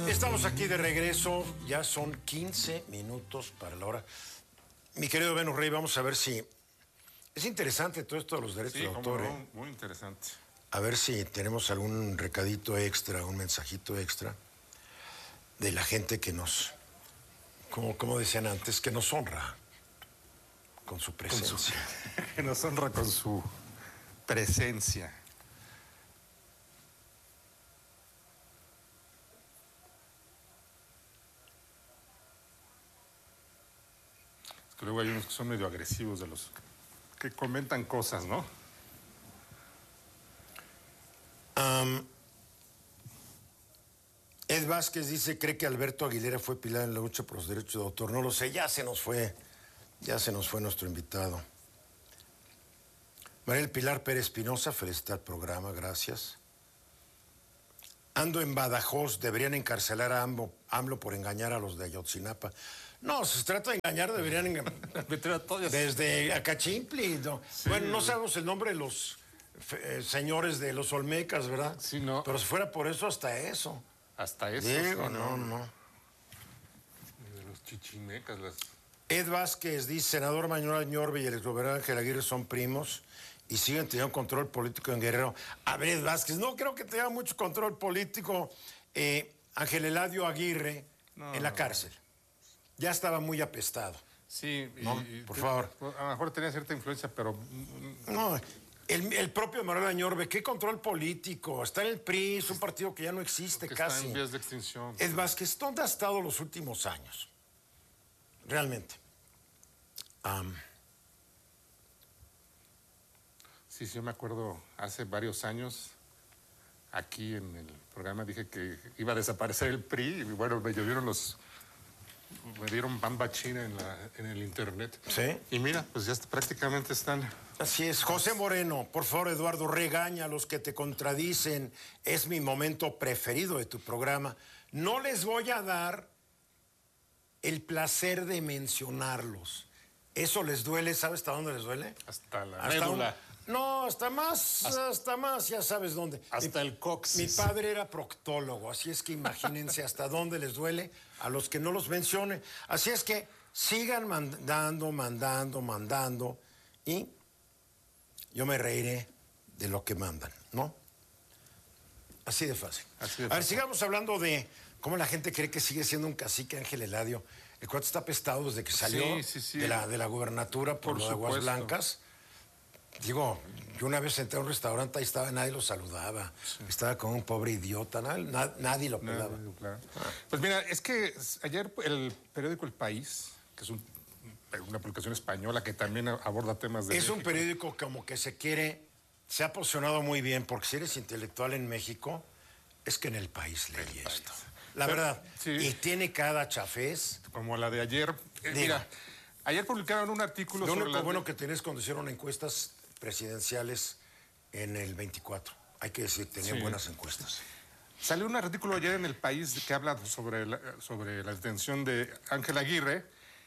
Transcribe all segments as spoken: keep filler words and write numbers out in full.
Estamos aquí de regreso, ya son quince minutos para la hora. Mi querido Venus Rey, vamos a ver si... Es interesante todo esto de los derechos sí, de autor. No, ¿eh? Muy interesante. A ver si tenemos algún recadito extra, un mensajito extra de la gente que nos, como, como decían antes, que nos honra con su presencia. Con su, que nos honra con su presencia. Es que luego hay unos que son medio agresivos de los que comentan cosas, ¿no? Um, Ed Vázquez dice, cree que Alberto Aguilera fue pilar en la lucha por los derechos de autor. No lo sé, ya se nos fue, ya se nos fue nuestro invitado. Mariel Pilar Pérez Espinosa, felicita al programa, gracias. Ando en Badajoz, deberían encarcelar a AMLO, AMLO por engañar a los de Ayotzinapa. No, si se trata de engañar, deberían engañar. Desde Acachimpli. No. Sí. Bueno, no sabemos el nombre de los eh, señores de los Olmecas, ¿verdad? Sí, no. Pero si fuera por eso, hasta eso. Hasta eso. Digo, sí, no, no. De los chichimecas, las... Ed Vázquez dice, senador Manuel Añorbe y el exgobernador Ángel Aguirre son primos y siguen teniendo control político en Guerrero. A ver, Ed Vázquez, no creo que tenga mucho control político eh, Ángel Eladio Aguirre no, en la cárcel. Ya estaba muy apestado. Sí, ¿no? y, por te, favor. A lo mejor tenía cierta influencia, pero... No, el, el propio Manuel Añorbe, ¿qué control político? Está en el P R I, es un partido que ya no existe que casi. Está en vías de extinción. Ed Vázquez, ¿dónde ha estado los últimos años? Realmente. Um, sí, sí, yo me acuerdo hace varios años, aquí en el programa dije que iba a desaparecer el P R I, y bueno, me llovieron los... Me dieron bamba china en, la, en el internet. Sí. Y mira, pues ya prácticamente están... Así es. José Moreno, por favor, Eduardo, regaña a los que te contradicen. Es mi momento preferido de tu programa. No les voy a dar el placer de mencionarlos. Eso les duele, ¿sabes hasta dónde les duele? Hasta la hasta médula. Un... No, hasta más, hasta... hasta más, ya sabes dónde. Hasta mi, el coxis. Mi padre era proctólogo, así es que imagínense hasta dónde les duele a los que no los mencione. Así es que sigan mandando, mandando, mandando y yo me reiré de lo que mandan, ¿no? Así de fácil. Así de a ver, fácil. sigamos hablando de cómo la gente cree que sigue siendo un cacique Ángel Eladio. El cuate está apestado desde que salió sí, sí, sí. De, la, de la gubernatura por, por lo de Aguas Blancas. Digo, yo una vez entré a un restaurante, ahí estaba, nadie lo saludaba. Sí. Estaba como un pobre idiota, nadie, nadie lo pelaba. Nadie, claro. ah. Pues mira, es que ayer el periódico El País, que es un, una publicación española que también aborda temas de Es México. Un periódico como que se quiere, se ha posicionado muy bien, porque si eres intelectual en México, es que en El País leí esto. La Pero, verdad, sí. Y tiene cada chafés. Como la de ayer. Eh, mira, ayer publicaron un artículo Lo sobre... único la... bueno que tenés cuando hicieron encuestas presidenciales en el veinticuatro. Hay que decir, tenían sí. buenas encuestas. Salió un artículo ayer en El País que habla sobre la, sobre la detención de Ángel Aguirre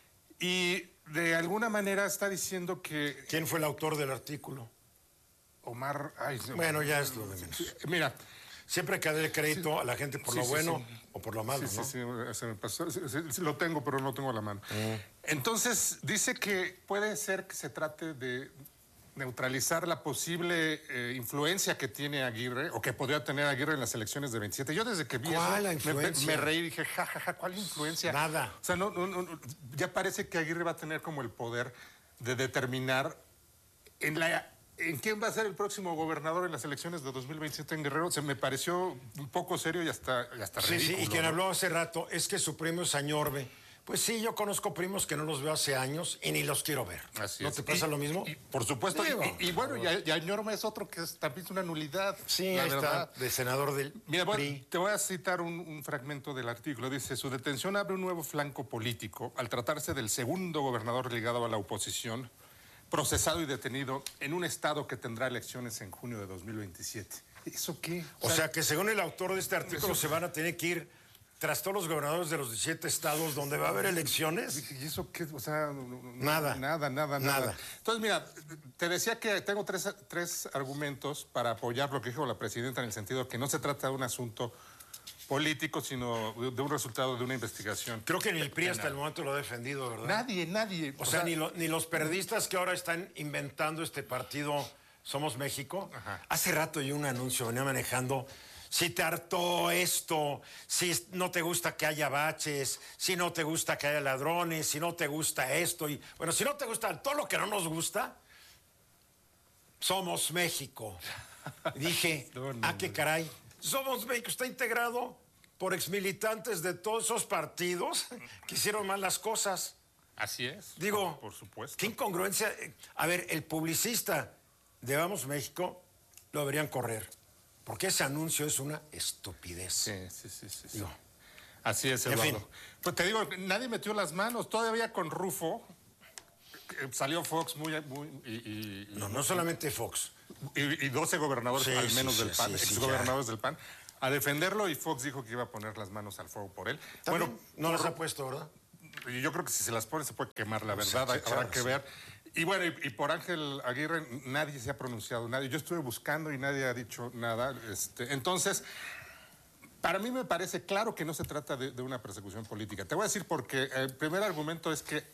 y de alguna manera está diciendo que... ¿Quién fue el autor del artículo? Omar... Ay, bueno, ya es lo de menos. Mira... Siempre hay que darle crédito sí, a la gente por sí, lo bueno sí, sí. o por lo malo, sí, ¿no? Sí, sí, se me pasó. Sí, sí, lo tengo, pero no tengo a la mano. Mm. Entonces, dice que puede ser que se trate de neutralizar la posible eh, influencia que tiene Aguirre, o que podría tener Aguirre en las elecciones de veintisiete. Yo desde que vi ¿Cuál eso, la me, me reí y dije, jajaja, ja, ja, ¿cuál influencia? Nada. O sea, no, no, no, ya parece que Aguirre va a tener como el poder de determinar en la... ¿En quién va a ser el próximo gobernador en las elecciones de dos mil veintisiete en Guerrero? Se me pareció un poco serio y hasta, y hasta sí, ridículo. Sí, y quien ¿no? habló hace rato es que su primo es Añorbe. Pues sí, yo conozco primos que no los veo hace años y ni los quiero ver. Así ¿No es. te pasa y, lo mismo? Y, por supuesto. Digo, y, y, y bueno, y, y Añorbe es otro que es, también es una nulidad. Sí, la ahí verdad. está, de senador del Mira, bueno, P R I. Te voy a citar un, un fragmento del artículo. Dice, su detención abre un nuevo flanco político al tratarse del segundo gobernador ligado a la oposición, procesado y detenido en un estado que tendrá elecciones en junio de dos mil veintisiete. ¿Eso qué? O, o sea, sea, que según el autor de este artículo eso... se van a tener que ir tras todos los gobernadores de los diecisiete estados donde va a haber elecciones. ¿Y eso qué? O sea, nada. Nada, nada, nada. Nada. Entonces, mira, te decía que tengo tres, tres argumentos para apoyar lo que dijo la presidenta en el sentido que no se trata de un asunto político, sino de un resultado de una investigación. Creo que ni el P R I hasta el momento lo ha defendido, ¿verdad? Nadie, nadie. O, o sea, sea ni, lo, ni los periodistas que ahora están inventando este partido Somos México. Ajá. Hace rato yo un anuncio venía manejando. Si te hartó esto, si no te gusta que haya baches, si no te gusta que haya ladrones, si no te gusta esto. Y bueno, si no te gusta todo lo que no nos gusta, Somos México. Y dije, no, no, ah, qué caray. Somos México está integrado por exmilitantes de todos esos partidos que hicieron mal las cosas. Así es. Digo, por, por supuesto. Qué incongruencia. A ver, el publicista de Vamos México lo deberían correr. Porque ese anuncio es una estupidez. Sí, sí, sí, sí. Digo, así es, Eduardo. En fin. Pues te digo, nadie metió las manos. Todavía con Rufo salió Fox muy... muy y, y, no, no solamente Fox. Y, y doce gobernadores, sí, al menos sí, del P A N, sí, sí, exgobernadores del P A N, a defenderlo, y Fox dijo que iba a poner las manos al fuego por él. Bueno, no las ha puesto, ¿verdad? Y yo creo que si se las pone se puede quemar, la verdad, sí, sí, habrá claro, que sí. ver. Y bueno, y, y por Ángel Aguirre nadie se ha pronunciado, nadie. Yo estuve buscando y nadie ha dicho nada. Este, entonces, para mí me parece claro que no se trata de, de una persecución política. Te voy a decir porque el primer argumento es que